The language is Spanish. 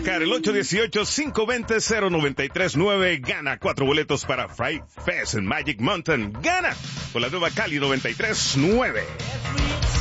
marcar el 818-520-0939. Gana 4 boletos para Fright Fest en Magic Mountain. Gana con la nueva Cali 93.9.